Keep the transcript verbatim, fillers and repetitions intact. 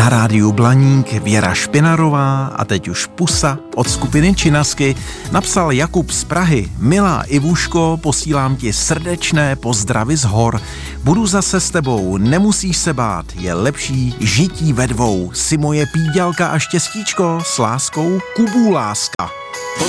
Na rádiu Blaník Věra Špinarová a teď už pusa od skupiny Činasky napsal Jakub z Prahy. Milá Ivuško, posílám ti srdečné pozdravy z hor. Budu zase s tebou, nemusíš se bát, je lepší žití ve dvou. Si moje píďalka a štěstíčko, s láskou Kubu Láska.